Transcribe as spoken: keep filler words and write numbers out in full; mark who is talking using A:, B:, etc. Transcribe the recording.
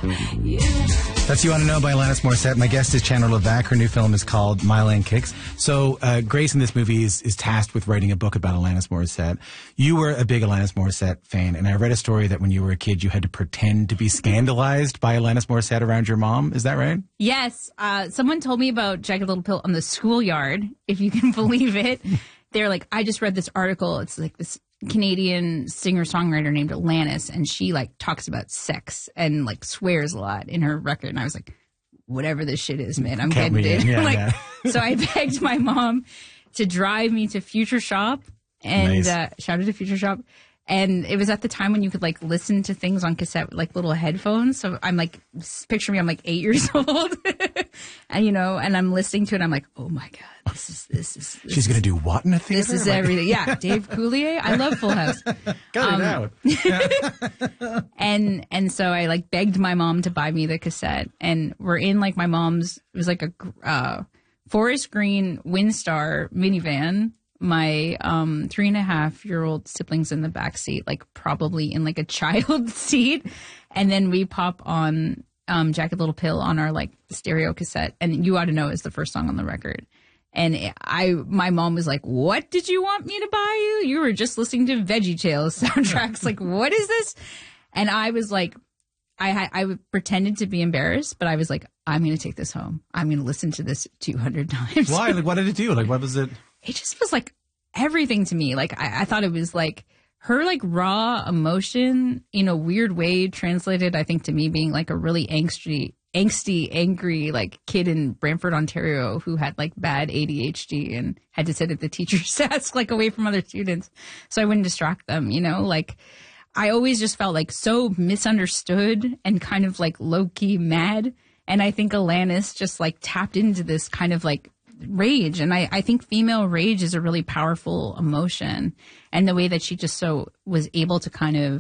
A: Yeah.
B: That's You Want to Know by Alanis Morissette. My guest is Chandler Levac. Her new film is called My Lane Kicks. So uh, Grace in this movie is, is tasked with writing a book about Alanis Morissette. You were a big Alanis Morissette fan, and I read a story that when you were a kid, you had to pretend to be scandalized by Alanis Morissette around your mom. Is that right?
A: Yes. Uh, someone told me about Jagged Little Pill on the schoolyard, if you can believe it. They're like, I just read this article. It's like this Canadian singer-songwriter named Alanis, and she like talks about sex and like swears a lot in her record. And I was like, whatever this shit is, man, I'm
B: Count
A: getting it.
B: Yeah,
A: like,
B: yeah.
A: So I begged my mom to drive me to Future Shop, and
B: Nice.
A: uh, shout out to Future Shop. And it was at the time when you could like listen to things on cassette with like little headphones. So I'm like, picture me, I'm like eight years old, and you know, and I'm listening to it. I'm like, oh my god, this is this is. This
B: She's going to do what in a theater?
A: This is
B: Like-
A: everything. Yeah, Dave Coulier. I love Full House.
B: Cut
A: Um,
B: it out.
A: And and so I like begged my mom to buy me the cassette, and we're in like my mom's. It was like a uh, forest green Windstar minivan. My um, three and a half year old siblings in the back seat, like probably in like a child seat, and then we pop on um, Jagged Little Pill on our like stereo cassette, and You Ought to Know is the first song on the record. And I, my mom was like, "What did you want me to buy you? You were just listening to Veggie Tales soundtracks. Like, what is this?" And I was like, I had, I pretended to be embarrassed, but I was like, "I'm going to take this home. I'm going to listen to this two hundred times."
B: Why? Like, what did it do? Like, what was it?
A: It just was like everything to me. Like, I, I thought it was like her like raw emotion in a weird way translated, I think, to me being like a really angsty, angsty, angry like kid in Brantford, Ontario who had like bad A D H D and had to sit at the teacher's desk like away from other students so I wouldn't distract them, you know, like I always just felt like so misunderstood and kind of like low-key mad. And I think Alanis just like tapped into this kind of like rage. And I, I think female rage is a really powerful emotion. And the way that she just so was able to kind of